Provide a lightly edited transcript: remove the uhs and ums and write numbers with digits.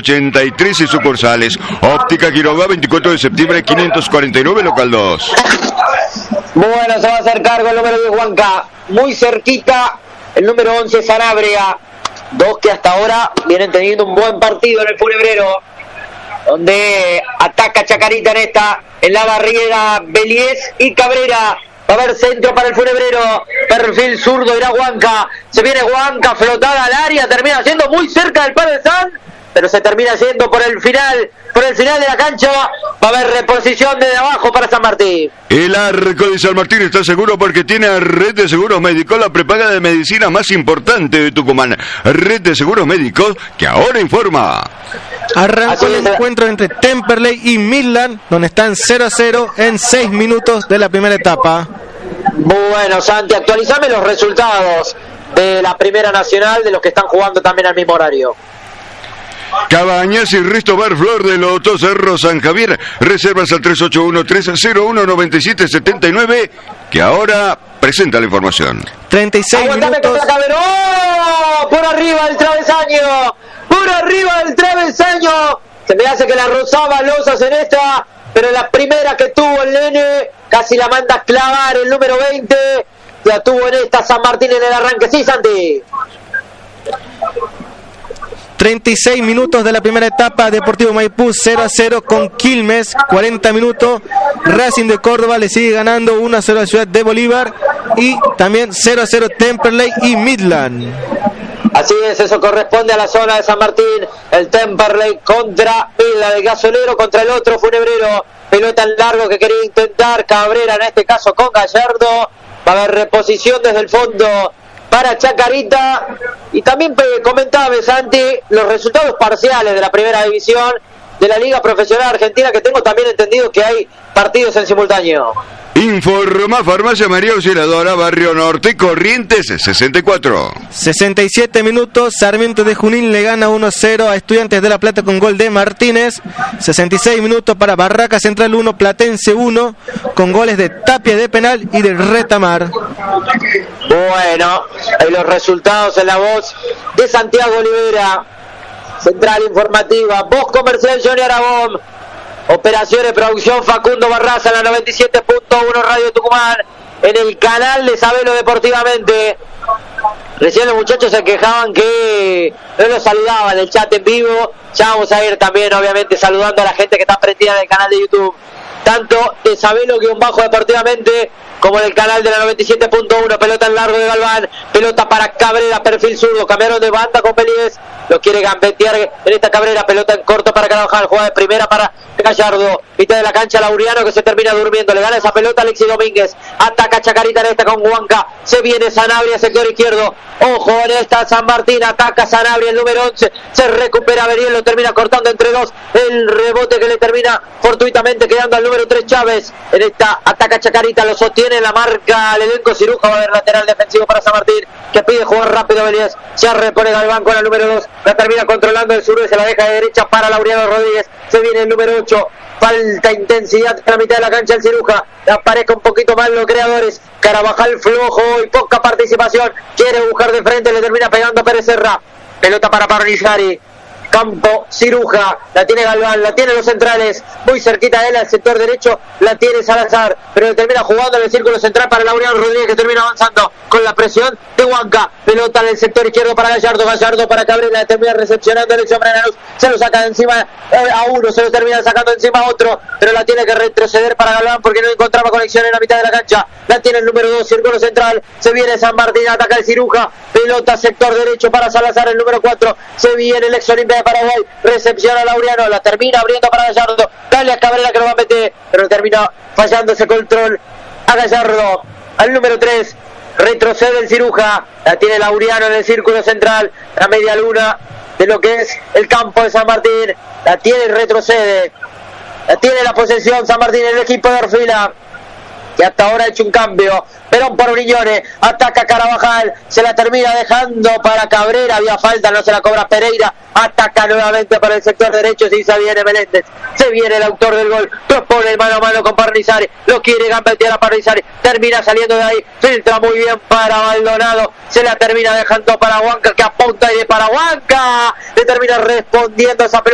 83 y sucursales. Óptica Quiroga, 24 de septiembre 549, local 2. Bueno, se va a hacer cargo el número 10 Huanca, muy cerquita el número 11 Sanabria, dos que hasta ahora vienen teniendo un buen partido en el Funebrero, donde ataca Chacarita en la barriera Beliés y Cabrera. Va a haber centro para el Funebrero, perfil zurdo, irá Huanca, se viene Huanca, flotada al área, termina siendo muy cerca del palo de San, pero se termina yendo por el final de la cancha. Va a haber reposición desde abajo para San Martín. El arco de San Martín está seguro porque tiene a Red de Seguros Médicos, la prepaga de medicina más importante de Tucumán. Red de Seguros Médicos, que ahora informa. Arrancó el encuentro entre Temperley y Midland, donde están 0-0 en 6 minutos de la primera etapa. Bueno, Santi, actualizame los resultados de la Primera Nacional, de los que están jugando también al mismo horario. Cabañas y Risto Bar Flor de Loto Cerro San Javier. Reservas al 381-301-9779, que ahora presenta la información. 36 minutos. ¡Oh! Por arriba del travesaño. Por arriba del travesaño. Se me hace que la rozaba Losas en esta, pero la primera que tuvo el nene casi la manda a clavar el número 20. Ya tuvo en esta San Martín en el arranque. Sí, Santi. 36 minutos de la primera etapa, Deportivo Maipú 0-0 con Quilmes, 40 minutos, Racing de Córdoba le sigue ganando 1-0 a Ciudad de Bolívar y también 0-0 Temperley y Midland. Así es, eso corresponde a la zona de San Martín, el Temperley contra Midland, el gasolero contra el otro Funebrero, pelota en largo que quería intentar Cabrera, en este caso con Gallardo, va a haber reposición desde el fondo para Chacarita. Y también comentaba Santi los resultados parciales de la primera división de la Liga Profesional Argentina, que tengo también entendido que hay partidos en simultáneo. Informa Farmacia María Auxiliadora, Barrio Norte, Corrientes 64. 67 minutos, Sarmiento de Junín le gana 1-0 a Estudiantes de La Plata con gol de Martínez. 66 minutos para Barraca Central 1, Platense 1, con goles de Tapia de penal y de Retamar. Bueno, ahí los resultados en la voz de Santiago Olivera. Central Informativa, voz comercial Johnny Aragón. Operaciones, producción Facundo Barraza en la 97.1 Radio Tucumán, en el canal de Sabelo Deportivamente. Recién los muchachos se quejaban que no los saludaban en el chat en vivo. Ya vamos a ir también, obviamente, saludando a la gente que está prendida en el canal de YouTube, tanto de Sabelo-Deportivamente como en el canal de la 97.1. Pelota en largo de Galván, pelota para Cabrera, perfil zurdo, cambiaron de banda con Beliés, lo quiere gambetear en esta Cabrera, pelota en corto para Carvajal, juega de primera para Gallardo, mitad de la cancha Laureano que se termina durmiendo, le gana esa pelota Alexis Domínguez, ataca Chacarita en esta con Huanca, se viene Sanabria, sector izquierdo, ojo en esta San Martín, ataca Sanabria el número 11, se recupera Beriel, lo termina cortando entre dos, el rebote que le termina fortuitamente quedando al número 3 Chávez, en esta ataca Chacarita, lo sostiene la marca al elenco Ciruja, va a haber lateral defensivo para San Martín, que pide jugar rápido Beliés, se repone Galván con el número 2, la termina controlando el sur y se la deja de derecha para Laureano Rodríguez, se viene el número 8, falta intensidad en la mitad de la cancha el Ciruja, aparezca un poquito más los creadores, Carabajal flojo y poca participación, quiere buscar de frente, le termina pegando a Pérez Serra, pelota para Parnizari, campo Ciruja, la tiene Galván, la tiene los centrales, muy cerquita de él al sector derecho, la tiene Salazar, pero le termina jugando en el círculo central para Laureano Rodríguez, que termina avanzando con la presión de Huanca, pelota en el sector izquierdo para Gallardo, Gallardo para Cabrera, la termina recepcionando el hombre de Lanús, se lo saca de encima a uno, se lo termina sacando encima a otro, pero la tiene que retroceder para Galván porque no encontraba conexión en la mitad de la cancha, la tiene el número 2, círculo central, se viene San Martín, ataca el Ciruja, pelota sector derecho para Salazar, el número 4, se viene el ex Olimpia de Paraguay, recepciona a Laureano, la termina abriendo para Gallardo, dale a Cabrera que lo va a meter, pero termina fallando ese control a Gallardo, al número 3, retrocede el Ciruja, la tiene Laureano en el círculo central, la media luna de lo que es el campo de San Martín, la tiene y retrocede, la tiene la posesión San Martín, el equipo de Orfila, que hasta ahora ha hecho un cambio. Perón por Briñones, ataca Carabajal, se la termina dejando para Cabrera, había falta, no se la cobra Pereira, ataca nuevamente para el sector derecho, si se viene Meléndez, se viene el autor del gol, propone el mano a mano con Parnizari, lo quiere gambetear a Parnizari, termina saliendo de ahí, filtra muy bien para Maldonado, se la termina dejando para Huanca, que apunta y de para Huanca, le termina respondiendo esa pelota